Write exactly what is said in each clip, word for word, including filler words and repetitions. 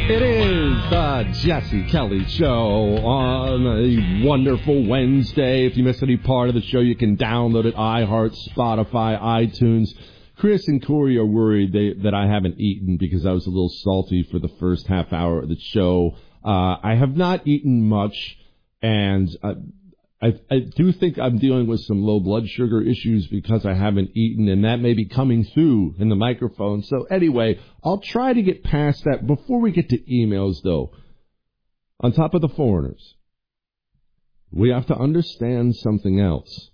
It is the Jesse Kelly Show on a wonderful Wednesday. If you missed any part of the show, you can download it, iHeart, Spotify, iTunes. Chris and Corey are worried they, that I haven't eaten because I was a little salty for the first half hour of the show. Uh, I have not eaten much, and uh, I, I do think I'm dealing with some low blood sugar issues because I haven't eaten, and that may be coming through in the microphone. So anyway, I'll try to get past that. Before we get to emails, though, on top of the foreigners, we have to understand something else.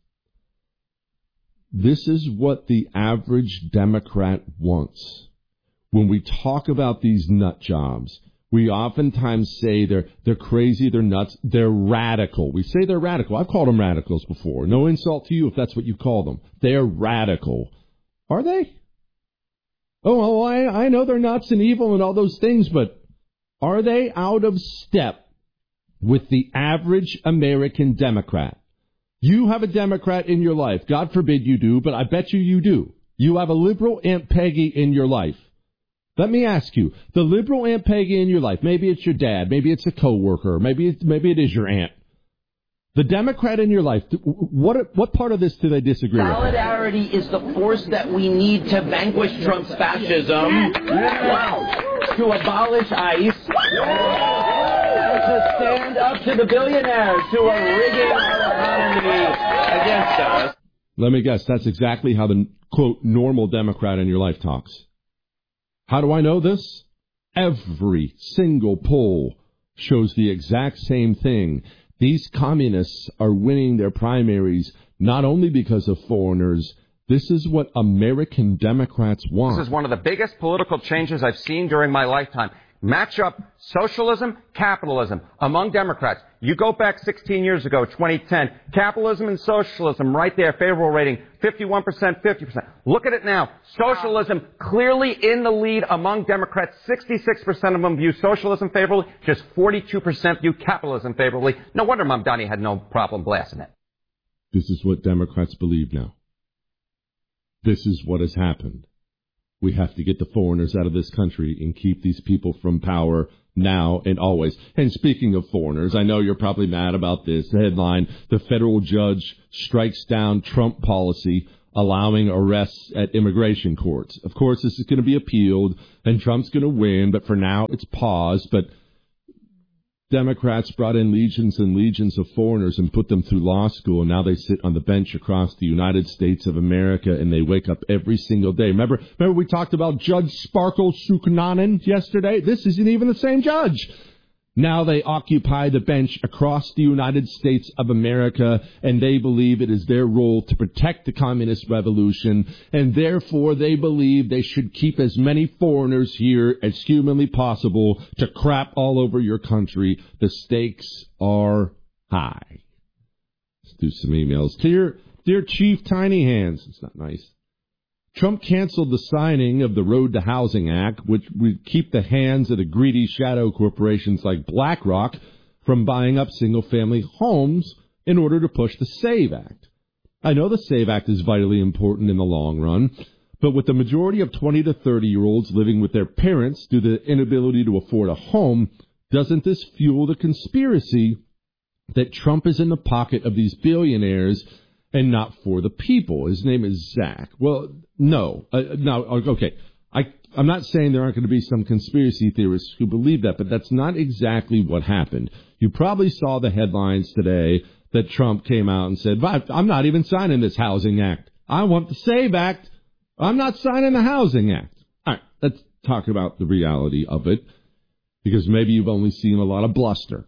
This is what the average Democrat wants. When we talk about these nut jobs, we oftentimes say they're they're crazy, they're nuts, they're radical. We say they're radical. I've called them radicals before. No insult to you if that's what you call them. They're radical. Are they? Oh, oh I, I know they're nuts and evil and all those things, but are they out of step with the average American Democrat? You have a Democrat in your life. God forbid you do, but I bet you you do. You have a liberal Aunt Peggy in your life. Let me ask you, the liberal Aunt Peggy in your life, maybe it's your dad, maybe it's a coworker, maybe it's, maybe it is your aunt. The Democrat in your life, what what part of this do they disagree with? Solidarity is the force that we need to vanquish Trump's fascism, to abolish ICE, and to stand up to the billionaires who are rigging our economy against us. Let me guess, that's exactly how the, quote, normal Democrat in your life talks. How do I know this? Every single poll shows the exact same thing. These communists are winning their primaries not only because of foreigners. This is what American Democrats want. This is one of the biggest political changes I've seen during my lifetime. Match up socialism, capitalism among Democrats. You go back sixteen years ago, twenty ten, capitalism and socialism right there, favorable rating, fifty-one percent, fifty percent. Look at it now. Socialism clearly in the lead among Democrats. sixty-six percent of them view socialism favorably, just forty-two percent view capitalism favorably. No wonder Mamdani had no problem blasting it. This is what Democrats believe now. This is what has happened. We have to get the foreigners out of this country and keep these people from power now and always. And speaking of foreigners, I know you're probably mad about this. The headline, the federal judge strikes down Trump policy allowing arrests at immigration courts. Of course, this is going to be appealed, and Trump's going to win, but for now it's paused. But Democrats brought in legions and legions of foreigners and put them through law school, and now they sit on the bench across the United States of America, and they wake up every single day. Remember, remember we talked about Judge Sparkle Suknanen yesterday? This isn't even the same judge. Now they occupy the bench across the United States of America, and they believe it is their role to protect the communist revolution, and therefore they believe they should keep as many foreigners here as humanly possible to crap all over your country. The stakes are high. Let's do some emails. Dear, dear Chief Tiny Hands, it's not nice. Trump canceled the signing of the Road to Housing Act, which would keep the hands of the greedy shadow corporations like BlackRock from buying up single-family homes in order to push the SAVE Act. I know the SAVE Act is vitally important in the long run, but with the majority of twenty to thirty-year-olds living with their parents due to the inability to afford a home, doesn't this fuel the conspiracy that Trump is in the pocket of these billionaires and not for the people? His name is Zach. Well, no. Uh, no, okay. I, I'm not saying there aren't going to be some conspiracy theorists who believe that, but that's not exactly what happened. You probably saw the headlines today that Trump came out and said, I'm not even signing this Housing Act. I want the SAVE Act. I'm not signing the Housing Act. All right, let's talk about the reality of it, because maybe you've only seen a lot of bluster.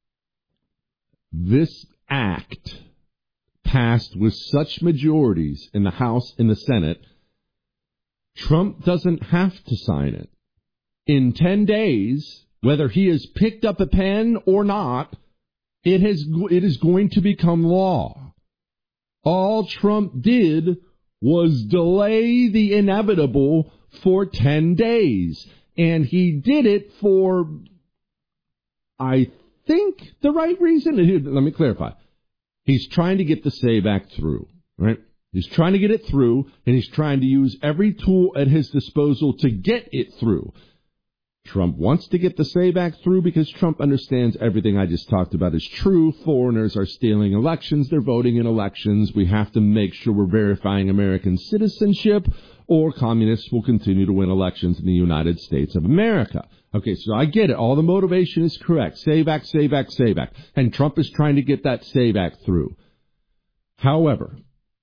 This act passed with such majorities in the House and the Senate, Trump doesn't have to sign it. In ten days, whether he has picked up a pen or not, it has it is going to become law. All Trump did was delay the inevitable for ten days. And he did it for, I think, the right reason. Let me clarify. He's trying to get the SAVE Act through, right? He's trying to get it through, and he's trying to use every tool at his disposal to get it through. Trump wants to get the SAVE Act through because Trump understands everything I just talked about is true. Foreigners are stealing elections. They're voting in elections. We have to make sure we're verifying American citizenship, or communists will continue to win elections in the United States of America. Okay, so I get it. All the motivation is correct. SAVE Act, SAVE Act, SAVE Act. And Trump is trying to get that SAVE Act through. However,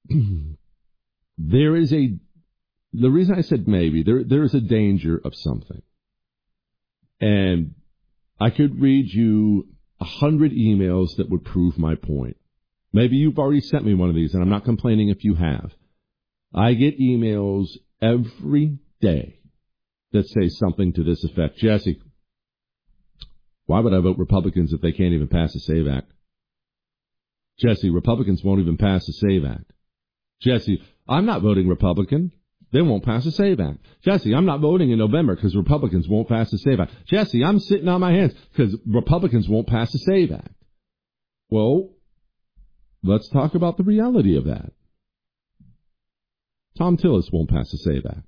there is a, the reason I said maybe, there there is a danger of something. And I could read you a hundred emails that would prove my point. Maybe you've already sent me one of these, and I'm not complaining if you have. I get emails every day that say something to this effect. Jesse, why would I vote Republicans if they can't even pass the SAVE Act? Jesse, Republicans won't even pass the SAVE Act. Jesse, I'm not voting Republican. They won't pass the SAVE Act. Jesse, I'm not voting in November because Republicans won't pass the SAVE Act. Jesse, I'm sitting on my hands because Republicans won't pass the SAVE Act. Well, let's talk about the reality of that. Tom Tillis won't pass the SAVE Act.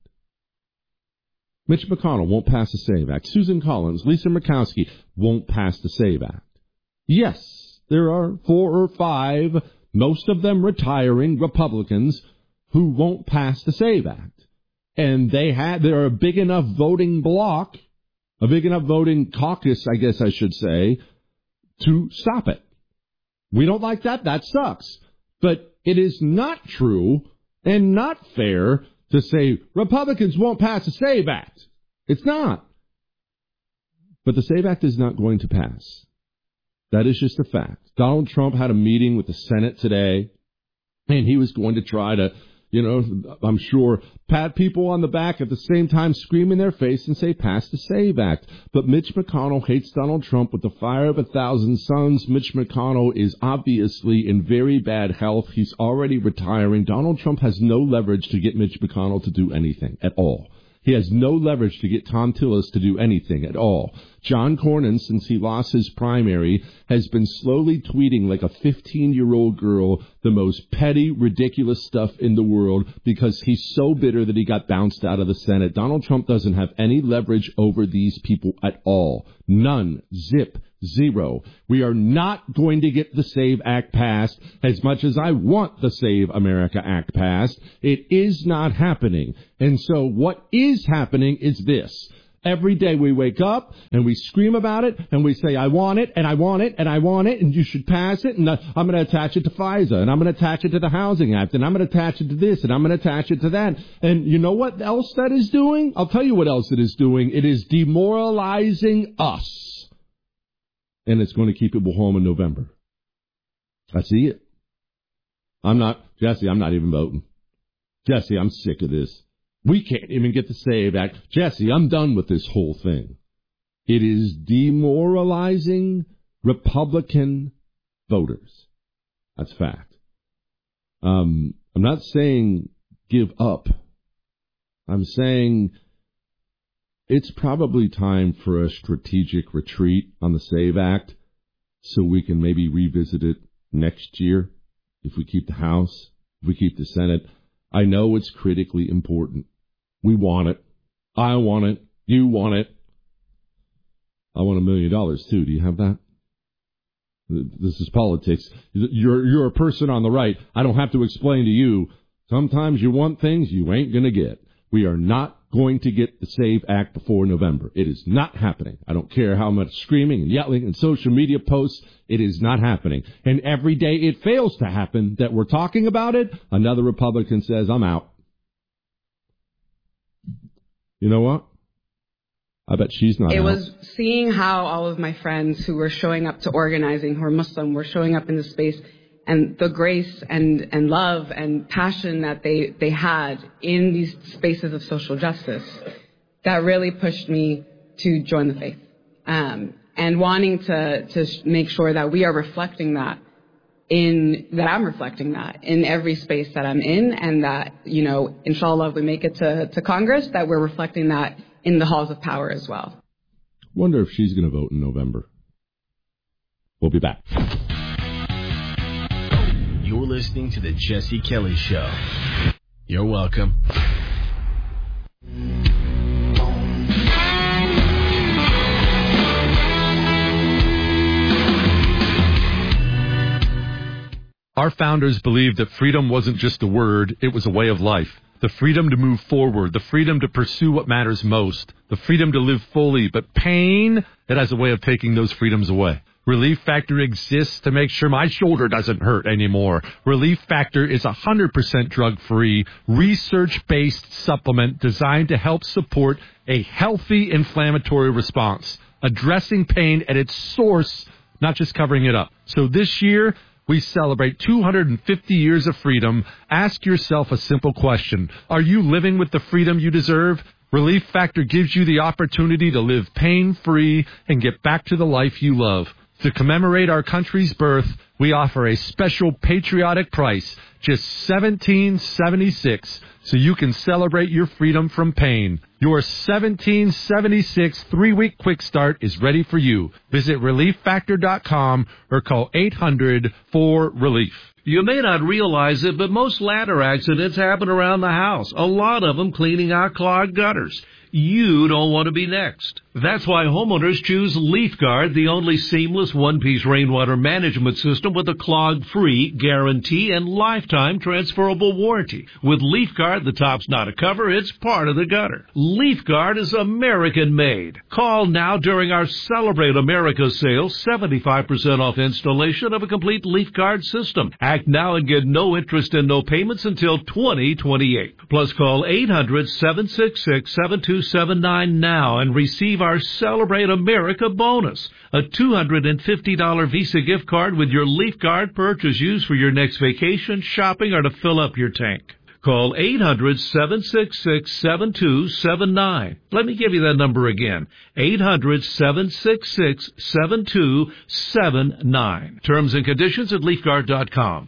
Mitch McConnell won't pass the SAVE Act. Susan Collins, Lisa Murkowski won't pass the SAVE Act. Yes, there are four or five, most of them retiring Republicans, who won't pass the SAVE Act. And they had, they're a big enough voting bloc, a big enough voting caucus, I guess I should say, to stop it. We don't like that. That sucks. But it is not true and not fair to say Republicans won't pass the SAVE Act. It's not. But the SAVE Act is not going to pass. That is just a fact. Donald Trump had a meeting with the Senate today, and he was going to try to, you know, I'm sure, pat people on the back at the same time, scream in their face and say, pass the SAVE Act. But Mitch McConnell hates Donald Trump with the fire of a thousand suns. Mitch McConnell is obviously in very bad health. He's already retiring. Donald Trump has no leverage to get Mitch McConnell to do anything at all. He has no leverage to get Tom Tillis to do anything at all. John Cornyn, since he lost his primary, has been slowly tweeting like a fifteen-year-old girl the most petty, ridiculous stuff in the world because he's so bitter that he got bounced out of the Senate. Donald Trump doesn't have any leverage over these people at all. None. Zip. Zero. We are not going to get the SAVE Act passed as much as I want the Save America Act passed. It is not happening. And so what is happening is this. Every day we wake up and we scream about it and we say, I want it and I want it and I want it and you should pass it and I'm going to attach it to FISA and I'm going to attach it to the Housing Act and I'm going to attach it to this and I'm going to attach it to that. And you know what else that is doing? I'll tell you what else it is doing. It is demoralizing us. And it's going to keep people home in November. I see it. I'm not, Jesse, I'm not even voting. Jesse, I'm sick of this. We can't even get the SAVE Act. Jesse, I'm done with this whole thing. It is demoralizing Republican voters. That's fact. Um, I'm not saying give up. I'm saying it's probably time for a strategic retreat on the SAVE Act so we can maybe revisit it next year if we keep the House, if we keep the Senate. I know it's critically important. We want it. I want it. You want it. I want a million dollars, too. Do you have that? This is politics. You're, you're a person on the right. I don't have to explain to you. Sometimes you want things you ain't going to get. We are not going to get the SAVE Act before November. It is not happening. I don't care how much screaming and yelling and social media posts. It is not happening. And every day it fails to happen that we're talking about it, another Republican says, I'm out. You know what? I bet she's not It out. was seeing how all of my friends who were showing up to organizing, who are Muslim, were showing up in the space, and the grace and, and love and passion that they, they had in these spaces of social justice that really pushed me to join the faith. Um, and wanting to, to make sure that we are reflecting that in, that I'm reflecting that in every space that I'm in, and that, you know, inshallah, if we make it to, to Congress, that we're reflecting that in the halls of power as well. Wonder if she's going to vote in November. We'll be back. You're listening to the Jesse Kelly Show. You're welcome. Our founders believed that freedom wasn't just a word, it was a way of life. The freedom to move forward, the freedom to pursue what matters most, the freedom to live fully. But pain, it has a way of taking those freedoms away. Relief Factor exists to make sure my shoulder doesn't hurt anymore. Relief Factor is one hundred percent drug-free, research-based supplement designed to help support a healthy inflammatory response, addressing pain at its source, not just covering it up. So this year, we celebrate two hundred fifty years of freedom. Ask yourself a simple question. Are you living with the freedom you deserve? Relief Factor gives you the opportunity to live pain-free and get back to the life you love. To commemorate our country's birth, we offer a special patriotic price, just seventeen seventy-six, so you can celebrate your freedom from pain. Your seventeen seventy-six three-week quick start is ready for you. Visit relief factor dot com or call eight hundred four relief. You may not realize it, but most ladder accidents happen around the house, a lot of them cleaning out clogged gutters. You don't want to be next. That's why homeowners choose LeafGuard, the only seamless one-piece rainwater management system with a clog-free guarantee and lifetime transferable warranty. With LeafGuard, the top's not a cover, it's part of the gutter. LeafGuard is American-made. Call now during our Celebrate America sale, seventy-five percent off installation of a complete LeafGuard system. Act now and get no interest and no payments until twenty twenty-eight. Plus call eight hundred seven six six seven two seven nine now and receive our Celebrate America bonus, a two hundred fifty dollars Visa gift card with your LeafGuard purchase used for your next vacation, shopping, or to fill up your tank. Call eight hundred seven six six seven two seven nine. Let me give you that number again, eight hundred seven six six seven two seven nine. Terms and conditions at leaf guard dot com.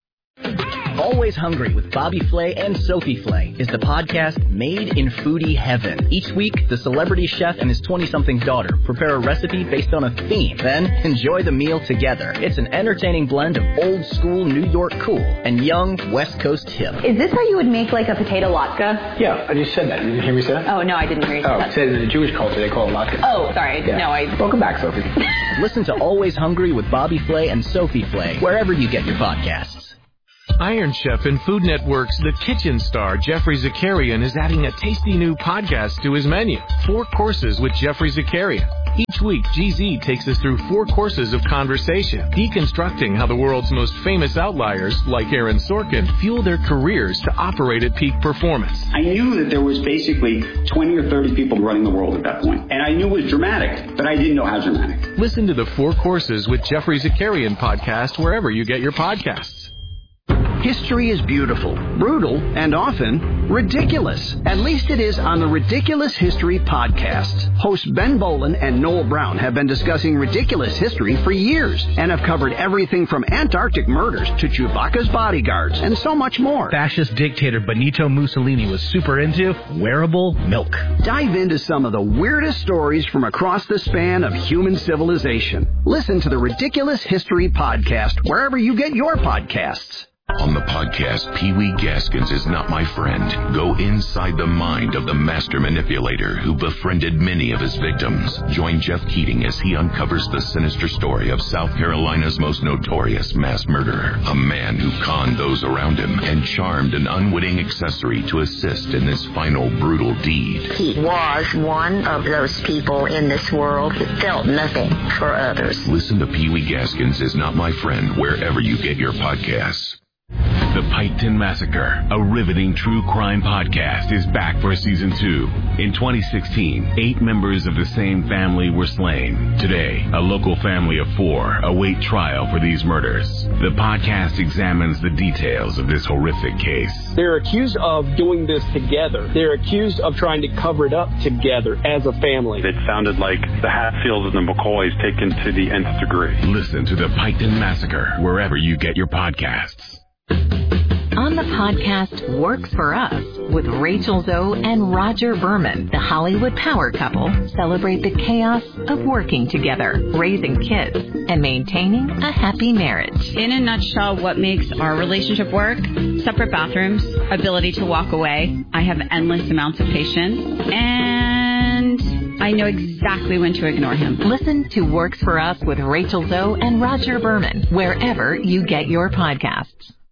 Always Hungry with Bobby Flay and Sophie Flay is the podcast made in foodie heaven. Each week, the celebrity chef and his twenty-something daughter prepare a recipe based on a theme, then enjoy the meal together. It's an entertaining blend of old school New York cool and young West Coast hip. Is this how you would make like a potato latke? Yeah, I just said that. You didn't hear me say that? Oh, no, I didn't hear you say oh, that. Oh, it says in the Jewish culture they call it latke. Oh, sorry. Yeah. No, I... Welcome back, Sophie. Listen to Always Hungry with Bobby Flay and Sophie Flay wherever you get your podcasts. Iron Chef and Food Network's The Kitchen star, Jeffrey Zakarian, is adding a tasty new podcast to his menu, Four Courses with Jeffrey Zakarian. Each week, G Z takes us through four courses of conversation, deconstructing how the world's most famous outliers, like Aaron Sorkin, fuel their careers to operate at peak performance. I knew that there was basically twenty or thirty people running the world at that point, and I knew it was dramatic, but I didn't know how dramatic. Listen to the Four Courses with Jeffrey Zakarian podcast wherever you get your podcasts. History is beautiful, brutal, and often ridiculous. At least it is on the Ridiculous History podcast. Hosts Ben Bolin and Noel Brown have been discussing ridiculous history for years and have covered everything from Antarctic murders to Chewbacca's bodyguards and so much more. Fascist dictator Benito Mussolini was super into wearable milk. Dive into some of the weirdest stories from across the span of human civilization. Listen to the Ridiculous History podcast wherever you get your podcasts. On the podcast, Pee Wee Gaskins is Not My Friend. Go inside the mind of the master manipulator who befriended many of his victims. Join Jeff Keating as he uncovers the sinister story of South Carolina's most notorious mass murderer. A man who conned those around him and charmed an unwitting accessory to assist in this final brutal deed. He was one of those people in this world who felt nothing for others. Listen to Pee Wee Gaskins is Not My Friend wherever you get your podcasts. The Piketon Massacre, a riveting true crime podcast, is back for season two. In twenty sixteen, eight members of the same family were slain. Today, a local family of four await trial for these murders. The podcast examines the details of this horrific case. They're accused of doing this together. They're accused of trying to cover it up together as a family. It sounded like the Hatfields and the McCoys taken to the nth degree. Listen to The Piketon Massacre wherever you get your podcasts. On the podcast Works For Us with Rachel Zoe and Roger Berman, the Hollywood power couple celebrate the chaos of working together, raising kids, and maintaining a happy marriage. In a nutshell, what makes our relationship work? Separate bathrooms, ability to walk away. I have endless amounts of patience, and I know exactly when to ignore him. Listen to Works for Us with Rachel Zoe and Roger Berman, wherever you get your podcasts.